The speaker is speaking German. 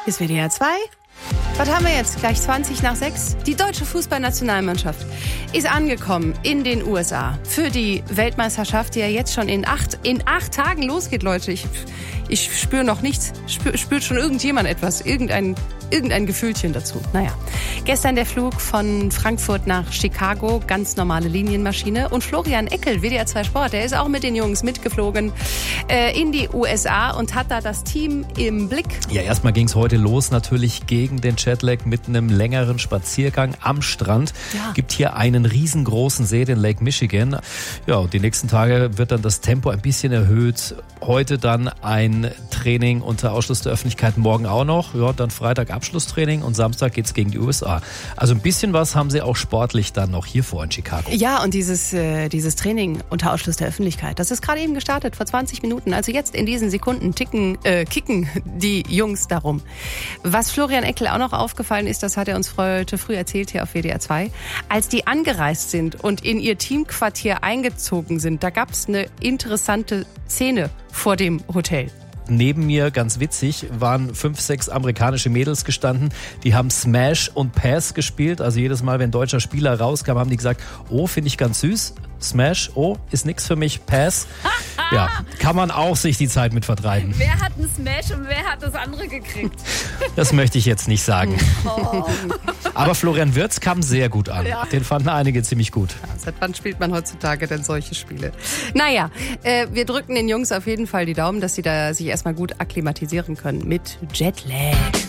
Ist WDR 2. Was haben wir jetzt? Gleich 20:06. Die deutsche Fußballnationalmannschaft ist angekommen in den USA für die Weltmeisterschaft, die ja jetzt schon in acht Tagen losgeht, Leute. Ich spüre noch nichts. Spürt schon irgendjemand etwas? Irgendein Gefühlchen dazu. Naja. Gestern der Flug von Frankfurt nach Chicago. Ganz normale Linienmaschine. Und Florian Eckel, WDR 2 Sport, der ist auch mit den Jungs mitgeflogen in die USA und hat da das Team im Blick. Ja, erstmal ging es heute los natürlich gegen den Jetlag mit einem längeren Spaziergang am Strand. Ja. Gibt hier einen riesengroßen See, den Lake Michigan. Ja, und die nächsten Tage wird dann das Tempo ein bisschen erhöht. Heute dann ein Training unter Ausschluss der Öffentlichkeit, morgen auch noch. Ja, dann Freitag Abschlusstraining und Samstag geht's gegen die USA. Also ein bisschen was haben sie auch sportlich dann noch hier vor in Chicago. Ja, und dieses Training unter Ausschluss der Öffentlichkeit, das ist gerade eben gestartet, vor 20 Minuten. Also jetzt in diesen Sekunden kicken die Jungs darum. Was Florian Eckel auch noch aufgefallen ist, das hat er uns heute früh erzählt hier auf WDR 2, als die angereist sind und in ihr Teamquartier eingezogen sind, da gab's eine interessante Szene vor dem Hotel. Neben mir, ganz witzig, waren 5, 6 amerikanische Mädels gestanden. Die haben Smash und Pass gespielt. Also jedes Mal, wenn ein deutscher Spieler rauskam, haben die gesagt, oh, finde ich ganz süß. Smash, oh, ist nix für mich. Pass. Ja, kann man auch sich die Zeit mit vertreiben. Wer hat einen Smash und wer hat das andere gekriegt? Das möchte ich jetzt nicht sagen. Oh. Aber Florian Wirtz kam sehr gut an. Ja. Den fanden einige ziemlich gut. Ja, seit wann spielt man heutzutage denn solche Spiele? Naja, wir drücken den Jungs auf jeden Fall die Daumen, dass sie da sich erstmal gut akklimatisieren können mit Jetlag.